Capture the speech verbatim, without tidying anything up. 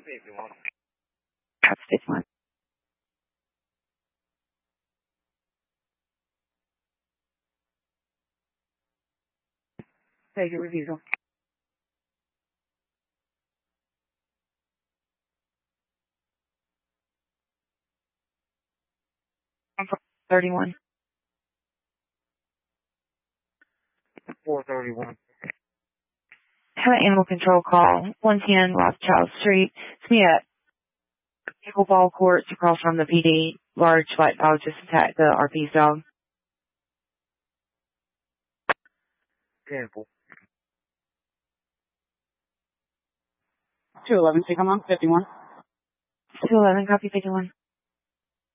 fifty-one. That's fifty-one. Take your refusal. thirty-one. four thirty-one. Have an animal control call. one ten Rothschild Street. It's me at pickleball courts across from the P D. Large white dog just attacked the R P's dog. Careful. two eleven, take them on fifty-one. two eleven, copy fifty-one.